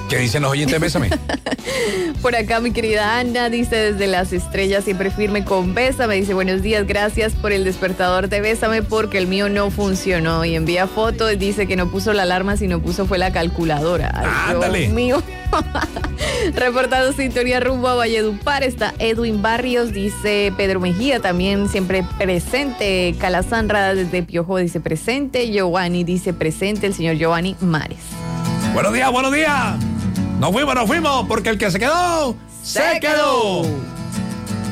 ¿Qué dicen los oyentes? Bésame. Por acá mi querida Ana dice desde las estrellas siempre firme con Bésame. Dice buenos días, gracias por el despertador de Bésame porque el mío no funcionó. Y envía fotos, dice que no puso la alarma, sino puso fue la calculadora. Ay, ándale. Dios mío. Reportando sintonía rumbo a Valledupar está Edwin Barrios, dice Pedro Mejía, también siempre presente. Calasanra desde Piojo dice presente. Giovanni dice presente, el señor Giovanni Mares. Buenos días, buenos días. Nos fuimos, porque el que se quedó, se quedó.